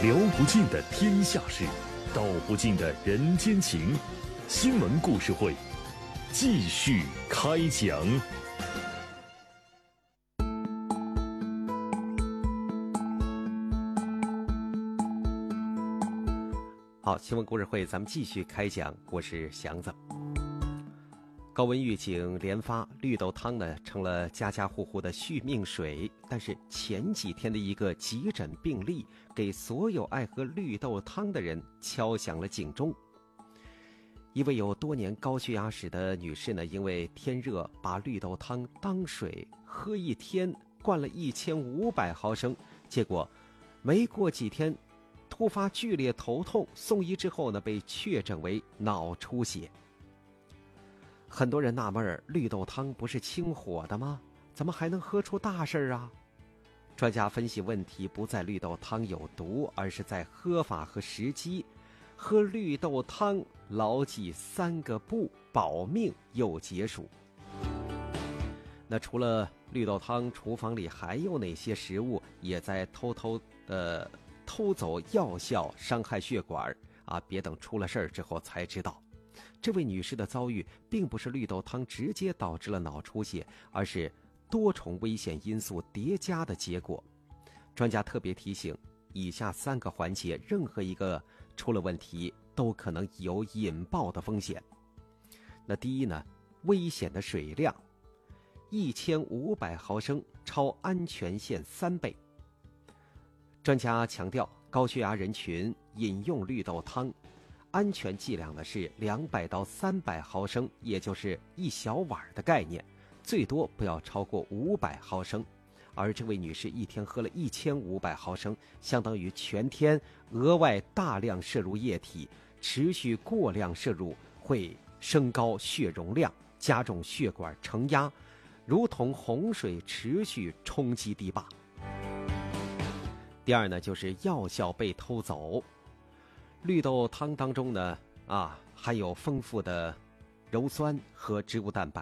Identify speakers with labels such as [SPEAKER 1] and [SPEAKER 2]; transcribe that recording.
[SPEAKER 1] 聊不尽的天下事，道不尽的人间情。新闻故事会继续开讲。
[SPEAKER 2] 好，新闻故事会咱们继续开讲，我是祥子。高温预警连发，绿豆汤呢成了家家户户的续命水。但是前几天的一个急诊病例，给所有爱喝绿豆汤的人敲响了警钟。一位有多年高血压史的女士呢，因为天热把绿豆汤当水喝一天，灌了1500毫升，结果没过几天突发剧烈头痛，送医之后呢，被确诊为脑出血。很多人纳闷，绿豆汤不是清火的吗？怎么还能喝出大事啊？专家分析，问题不在绿豆汤有毒，而是在喝法和时机。喝绿豆汤牢记3个不，保命又解暑。那除了绿豆汤，厨房里还有哪些食物也在偷走药效，伤害血管啊？别等出了事儿之后才知道。这位女士的遭遇并不是绿豆汤直接导致了脑出血，而是多重危险因素叠加的结果。专家特别提醒，以下3个环节任何一个出了问题，都可能有引爆的风险。那第一呢，危险的水量，1500毫升超安全线3倍。专家强调，高血压人群饮用绿豆汤安全剂量呢是200到300毫升，也就是一小碗的概念，最多不要超过500毫升。而这位女士一天喝了1500毫升，相当于全天额外大量摄入液体，持续过量摄入会升高血容量，加重血管承压，如同洪水持续冲击堤坝。第二呢，就是药效被偷走。绿豆汤当中呢，含有丰富的鞣酸和植物蛋白，